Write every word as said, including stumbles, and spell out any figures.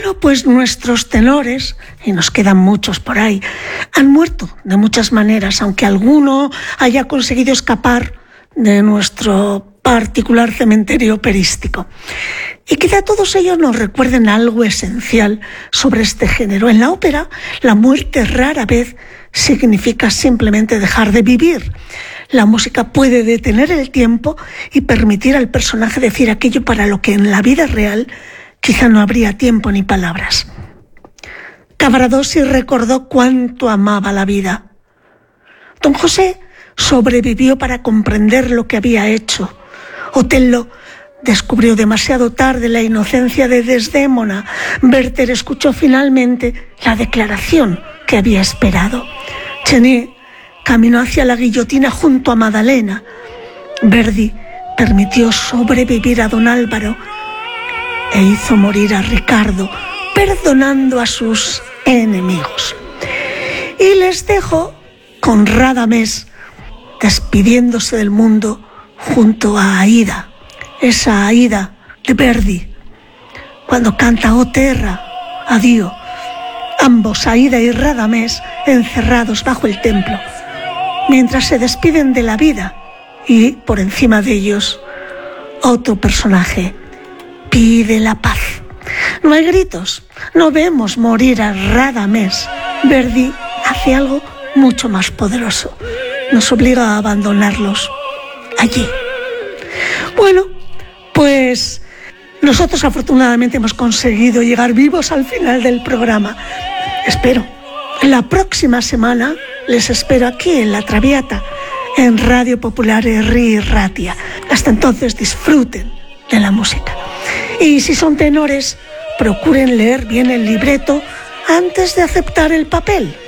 Bueno, pues nuestros tenores, y nos quedan muchos por ahí, han muerto de muchas maneras, aunque alguno haya conseguido escapar de nuestro particular cementerio operístico. Y quizá todos ellos nos recuerden algo esencial sobre este género. En la ópera, la muerte rara vez significa simplemente dejar de vivir. La música puede detener el tiempo y permitir al personaje decir aquello para lo que en la vida real quizá no habría tiempo ni palabras. Cavaradossi recordó cuánto amaba la vida. Don José sobrevivió para comprender lo que había hecho. Otello descubrió demasiado tarde la inocencia de Desdémona. Werther escuchó finalmente la declaración que había esperado. Chenet caminó hacia la guillotina junto a Madalena. Verdi permitió sobrevivir a Don Álvaro e hizo morir a Ricardo, perdonando a sus enemigos. Y les dejo con Radames despidiéndose del mundo junto a Aida, esa Aida de Verdi, cuando canta O Terra, adiós, ambos, Aida y Radames, encerrados bajo el templo, mientras se despiden de la vida, y por encima de ellos otro personaje pide la paz. No hay gritos, no vemos morir a Radames. Verdi hace algo mucho más poderoso, nos obliga a abandonarlos allí. Bueno, pues nosotros afortunadamente hemos conseguido llegar vivos al final del programa. Espero. La próxima semana les espero aquí en La Traviata, en Radio Popular Herri Ratia. Hasta entonces disfruten de la música. Y si son tenores, procuren leer bien el libreto antes de aceptar el papel.